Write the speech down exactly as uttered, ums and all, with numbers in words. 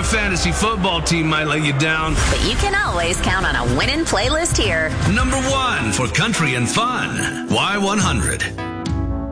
fantasy football team might let you down. But you can always count on a winning playlist here. Number one for country and fun. Y one hundred.